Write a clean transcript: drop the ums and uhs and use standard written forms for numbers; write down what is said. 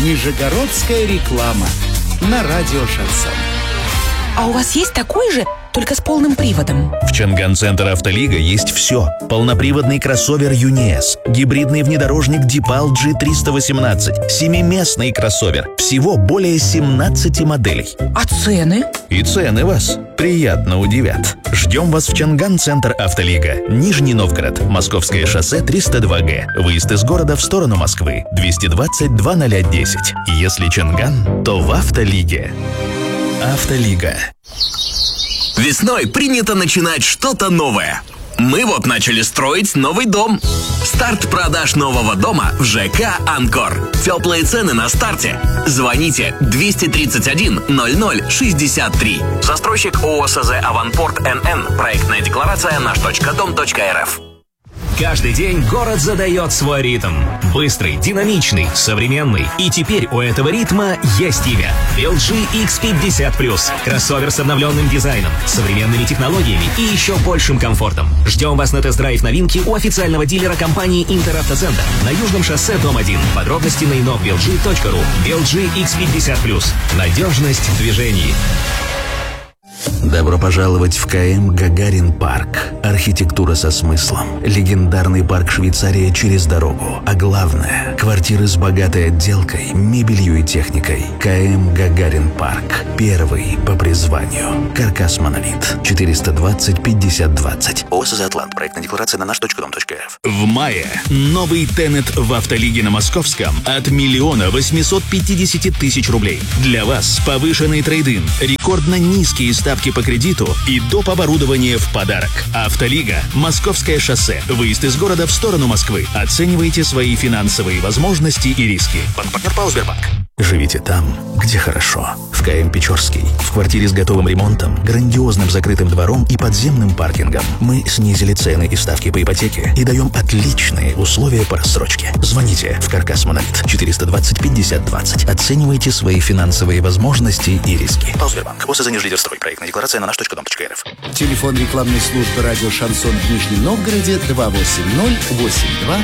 Нижегородская реклама на радио «Шансон». А у вас есть такой же, только с полным приводом? В Чанган-центр «Автолига» есть все. Полноприводный кроссовер «Юниэс», гибридный внедорожник «Дипал G318», семиместный кроссовер. Всего более 17 моделей. А цены? И цены вас приятно удивят. Ждем вас в Чанган-центр «Автолига». Нижний Новгород, Московское шоссе 302Г. Выезд из города в сторону Москвы. 220-0010. Если Чанган, то в «Автолиге». «Автолига». Весной принято начинать что-то новое. Мы вот начали строить новый дом. Старт продаж нового дома в ЖК «Анкор». Теплые цены на старте. Звоните 231 00 63. Застройщик ООСЗ «Аванпорт НН». Проектная декларация наш.дом.рф. Каждый день город задает свой ритм. Быстрый, динамичный, современный. И теперь у этого ритма есть имя. LG X50+. Кроссовер с обновленным дизайном, современными технологиями и еще большим комфортом. Ждем вас на тест-драйв новинки у официального дилера компании «Интеравтоцентр» на Южном шоссе, дом 1. Подробности на innovlg.ru. LG X50+. Надежность в движении. Добро пожаловать в КМ «Гагарин парк». Архитектура со смыслом. Легендарный парк Швейцария через дорогу. А главное – квартиры с богатой отделкой, мебелью и техникой. КМ «Гагарин парк». Первый по призванию. Каркас «Монолит». 420-50-20. ОСЗ «Атлант». Проектная декларация на наш.дом.рф. В мае новый Тенет в «Автолиге» на Московском от 1 850 000 рублей. Для вас повышенный трейд-ин, рекордно низкие ставки по кредиту и доп. Оборудование в подарок. «Автолига», Московское шоссе. Выезд из города в сторону Москвы. Оценивайте свои финансовые возможности и риски. Банк-партнер ПАО «Сбербанк». Живите там, где хорошо. В КМ Печорский. В квартире с готовым ремонтом, грандиозным закрытым двором и подземным паркингом. Мы снизили цены и ставки по ипотеке и даем отличные условия по рассрочке. Звоните в «Каркас Монолит» 420-50-20. Оценивайте свои финансовые возможности и риски. ПАО «Сбербанк». ОСЗ «Нижлидерстрой». Проектная декларация на наш.дом.рф. Телефон рекламной службы радио «Шансон» в Нижнем Новгороде 280-82-20.